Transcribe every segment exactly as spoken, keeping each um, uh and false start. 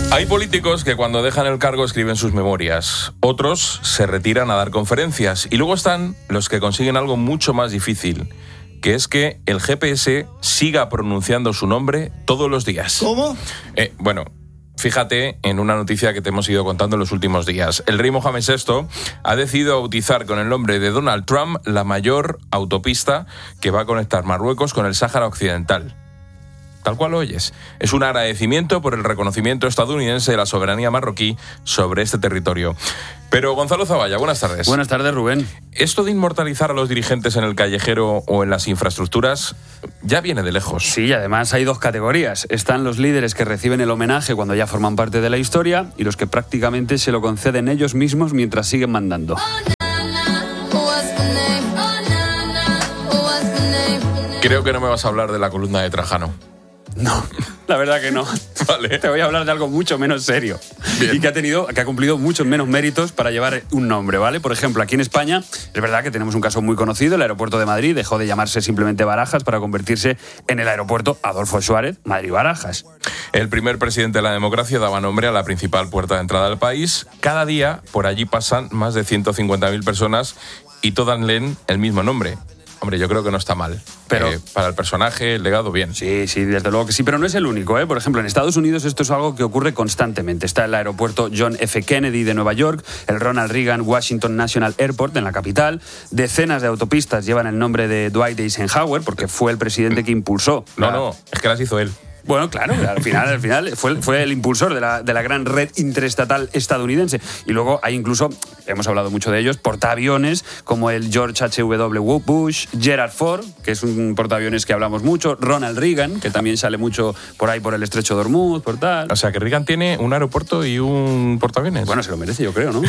Hay políticos que cuando dejan el cargo escriben sus memorias, otros se retiran a dar conferencias y luego están los que consiguen algo mucho más difícil, que es que el G P S siga pronunciando su nombre todos los días. ¿Cómo? Eh, bueno, fíjate en una noticia que te hemos ido contando en los últimos días. El rey Mohamed sexto ha decidido bautizar con el nombre de Donald Trump la mayor autopista que va a conectar Marruecos con el Sáhara Occidental. Tal cual lo oyes. Es un agradecimiento por el reconocimiento estadounidense de la soberanía marroquí sobre este territorio. Pero Gonzalo Zavalla, buenas tardes. Buenas tardes, Rubén. Esto de inmortalizar a los dirigentes en el callejero o en las infraestructuras ya viene de lejos. Sí, y además hay dos categorías. Están los líderes que reciben el homenaje cuando ya forman parte de la historia y los que prácticamente se lo conceden ellos mismos mientras siguen mandando. Creo que no me vas a hablar de la columna de Trajano. No, la verdad que no. Vale. Te voy a hablar de algo mucho menos serio. Bien. Y que ha tenido, que ha cumplido muchos menos méritos para llevar un nombre, ¿vale? Por ejemplo, aquí en España es verdad que tenemos un caso muy conocido. El aeropuerto de Madrid dejó de llamarse simplemente Barajas para convertirse en el aeropuerto Adolfo Suárez Madrid-Barajas. El primer presidente de la democracia daba nombre a la principal puerta de entrada del país. Cada día por allí pasan más de ciento cincuenta mil personas y todas leen el mismo nombre. Hombre, yo creo que no está mal. Pero eh, para el personaje, el legado, bien. Sí, sí, desde luego que sí, pero no es el único, ¿eh? Por ejemplo, en Estados Unidos esto es algo que ocurre constantemente. Está el aeropuerto John F. Kennedy de Nueva York, el Ronald Reagan Washington National Airport en la capital. Decenas de autopistas llevan el nombre de Dwight Eisenhower porque fue el presidente que impulsó. No, la... no, es que las hizo él. Bueno, claro, al final, al final fue, fue el impulsor de la, de la gran red interestatal estadounidense. Y luego hay incluso, hemos hablado mucho de ellos, portaaviones como el George H W Bush, Gerald Ford, que es un portaaviones que hablamos mucho, Ronald Reagan, que también sale mucho por ahí por el Estrecho de Hormuz, por tal. O sea, que Reagan tiene un aeropuerto y un portaaviones. Bueno, se lo merece, yo creo, ¿no?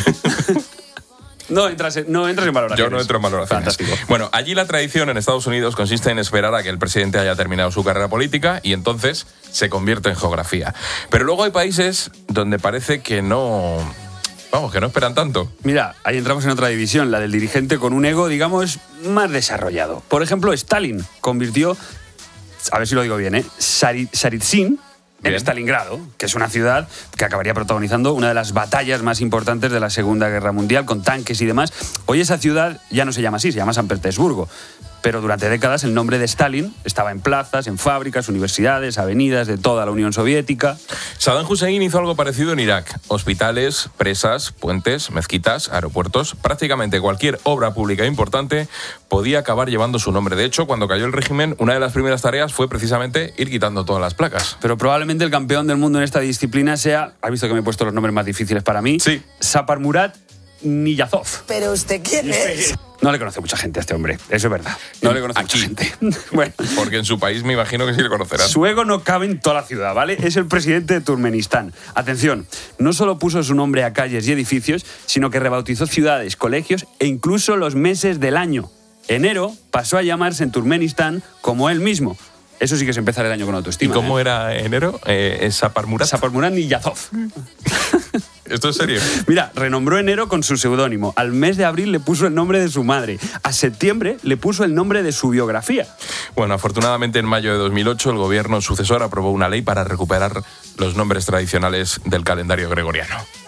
No entras, en, no entras en valoraciones. Yo no entro en valoraciones. Fantástico. Bueno, allí la tradición en Estados Unidos consiste en esperar a que el presidente haya terminado su carrera política y entonces se convierte en geografía. Pero luego hay países donde parece que no... Vamos, que no esperan tanto. Mira, ahí entramos en otra división, la del dirigente con un ego, digamos, más desarrollado. Por ejemplo, Stalin convirtió, a ver si lo digo bien, ¿eh? Tsaritsyn en Stalingrado, que es una ciudad que acabaría protagonizando una de las batallas más importantes de la Segunda Guerra Mundial, con tanques y demás. Hoy esa ciudad ya no se llama así, se llama San Petersburgo. Pero durante décadas el nombre de Stalin estaba en plazas, en fábricas, universidades, avenidas de toda la Unión Soviética. Saddam Hussein hizo algo parecido en Irak. Hospitales, presas, puentes, mezquitas, aeropuertos. Prácticamente cualquier obra pública importante podía acabar llevando su nombre. De hecho, cuando cayó el régimen, una de las primeras tareas fue precisamente ir quitando todas las placas. Pero probablemente el campeón del mundo en esta disciplina sea, ¿has visto que me he puesto los nombres más difíciles para mí? Sí. Saparmurat Niyazov. ¿Pero usted quién es? No le conoce mucha gente a este hombre, eso es verdad. No le conoce Aquí. mucha gente. Bueno, Porque en su país me imagino que sí le conocerán. su ego no cabe en toda la ciudad, ¿vale? Es el presidente de Turkmenistán. Atención, no solo puso su nombre a calles y edificios, sino que rebautizó ciudades, colegios e incluso los meses del año. Enero pasó a llamarse en Turkmenistán como él mismo. Eso sí que es empezar el año con ¿Y autoestima. cómo ¿eh? era enero? Eh, ¿Es Saparmurat? Saparmurat Niyazov. ¿Esto es serio? Mira, renombró enero con su seudónimo. Al mes de abril le puso el nombre de su madre. A septiembre le puso el nombre de su biografía. Bueno, afortunadamente en mayo de dos mil ocho el gobierno sucesor aprobó una ley para recuperar los nombres tradicionales del calendario gregoriano.